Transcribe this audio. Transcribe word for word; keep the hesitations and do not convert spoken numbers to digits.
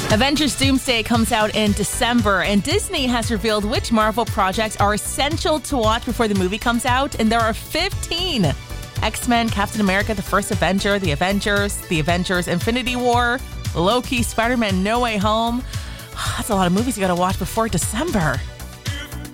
Avengers Doomsday comes out in December, and Disney has revealed which Marvel projects are essential to watch before the movie comes out, and there are fifteen. X-Men, Captain America, The First Avenger, The Avengers, The Avengers Infinity War, Loki, Spider-Man No Way Home. That's a lot of movies you got to watch before December.